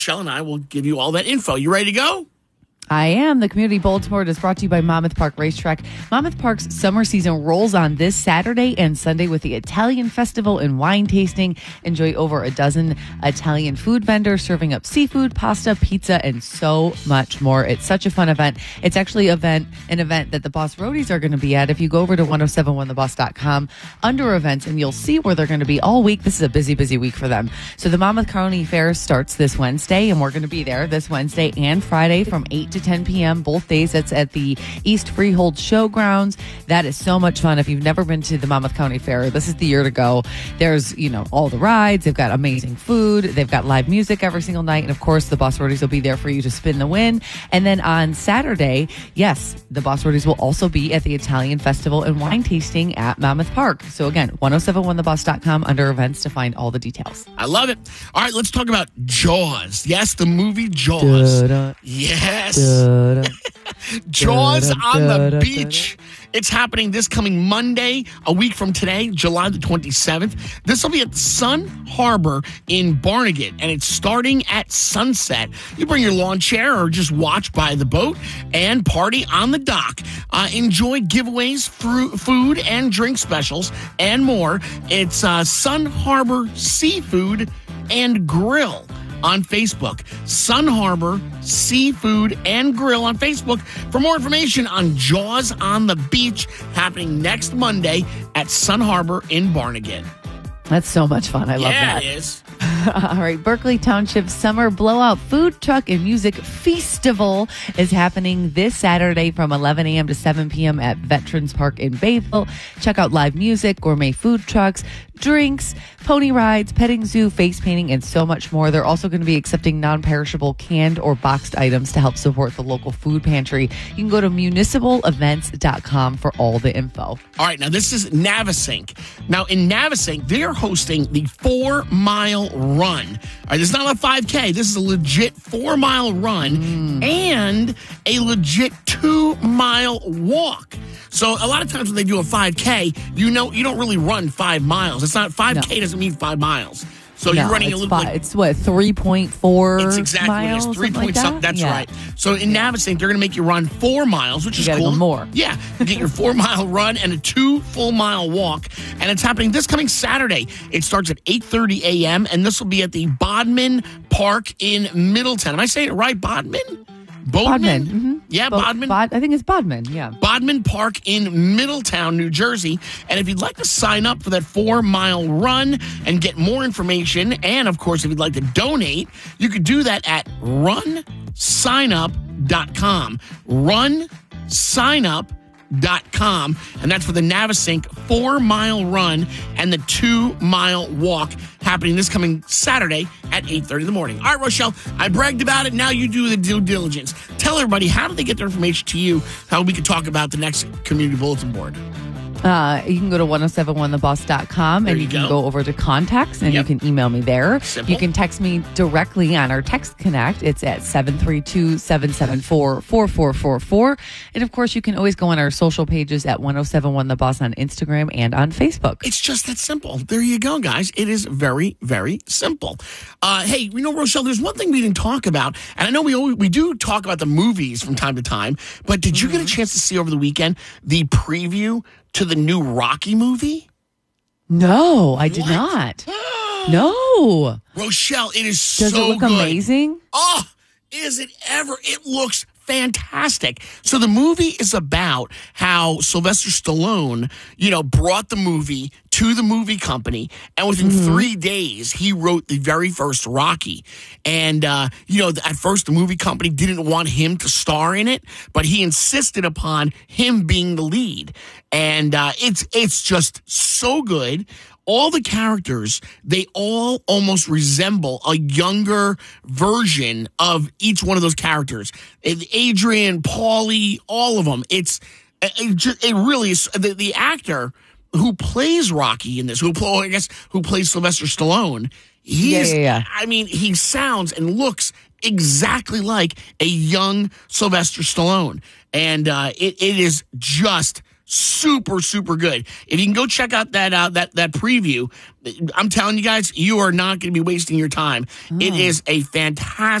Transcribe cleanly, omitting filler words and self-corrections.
Rochelle and I will give you all that info. You ready to go? I am. The Community Bulletin Board is brought to you by Monmouth Park Racetrack. Monmouth Park's summer season rolls on this Saturday and Sunday with the Italian Festival and wine tasting. Enjoy over a dozen Italian food vendors serving up seafood, pasta, pizza, and so much more. It's such a fun event. It's actually an event that the Boss Roadies are going to be at. If you go over to 1071theboss.com under events, and you'll see where they're going to be all week. This is a busy, busy week for them. So the Monmouth County Fair starts this Wednesday, and we're going to be there this Wednesday and Friday from 8 to 10 p.m. both days. That's at the East Freehold Showgrounds. That is so much fun. If you've never been to the Monmouth County Fair, this is the year to go. There's, all the rides. They've got amazing food. They've got live music every single night. And of course, the Boss Roadies will be there for you to spin the win. And then on Saturday, yes, the Boss Roadies will also be at the Italian Festival and wine tasting at Monmouth Park. So again, 1071theboss.com under events to find all the details. I love it. All right, let's talk about Jaws. Yes, the movie Jaws. Da-da. Yes. Jaws on the beach. It's happening this coming Monday, a week from today, July the 27th. This will be at Sun Harbor in Barnegat, and it's starting at sunset. You bring your lawn chair or just watch by the boat and party on the dock. Enjoy giveaways, food and drink specials, and more. It's Sun Harbor Seafood and Grill on Facebook. Sun Harbor Seafood and Grill on Facebook. For more information on Jaws on the Beach, happening next Monday at Sun Harbor in Barnegat. That's so much fun. I love that. Yeah, it is. All right, Berkeley Township Summer Blowout Food Truck and Music Festival is happening this Saturday from 11 a.m. to 7 p.m. at Veterans Park in Bayville. Check out live music, gourmet food trucks, drinks, pony rides, petting zoo, face painting, and so much more. They're also going to be accepting non-perishable canned or boxed items to help support the local food pantry. You can go to municipalevents.com for all the info. All right, now this is Navesink. Now in Navesink, they're hosting the 4-mile run. All right, this is not a 5K. This is a legit 4-mile run and a legit 2-mile walk. So a lot of times when they do a 5K, you don't really run 5 miles. It's not 5K doesn't mean 5 miles. So you're running a little bit. It's what, 3.4 It's exactly miles, what it is. 3 point like something. That's right. So in Navesink, they're going to make you run 4 miles, which is cool. Go more. Yeah. You get your 4-mile run and a 2 full-mile walk. And it's happening this coming Saturday. It starts at 8:30 a.m. and this will be at the Bodmin Park in Middletown. Am I saying it right? Bodmin? Bodmin. Mm-hmm. Yeah, Bodmin. I think it's Bodmin, yeah. Bodmin Park in Middletown, New Jersey. And if you'd like to sign up for that 4-mile run and get more information, and of course, if you'd like to donate, you could do that at runsignup.com. Runsignup.com, and that's for the Navesink 4-mile run and the 2-mile walk happening this coming Saturday at 8:30 in the morning. All right, Rochelle, I bragged about it. Now you do the due diligence. Tell everybody, how do they get their information to you, how we can talk about the next community bulletin board? You can go to 1071theboss.com and you can go over to contacts and you can email me there. Simple. You can text me directly on our Text Connect. It's at 732-774-4444. And of course, you can always go on our social pages at 1071theboss on Instagram and on Facebook. It's just that simple. There you go, guys. It is very, very simple. Hey, Rochelle, there's one thing we didn't talk about, and I know we do talk about the movies from time to time, but did you get a chance to see over the weekend the preview to the new Rocky movie? No, I did not. No. Rochelle, it is Does so it look good. amazing? Oh, is it ever? It looks fantastic. So the movie is about how Sylvester Stallone, brought the movie to the movie company, and within 3 days, he wrote the very first Rocky. And, at first, the movie company didn't want him to star in it, but he insisted upon him being the lead. And it's just so good. All the characters, they all almost resemble a younger version of each one of those characters. Adrian, Paulie, all of them. It really is. The actor who plays Rocky in this, who plays Sylvester Stallone, I mean, he sounds and looks exactly like a young Sylvester Stallone. And it is just super, super good. If you can go check out that preview, I'm telling you guys, you are not going to be wasting your time. It is a fantastic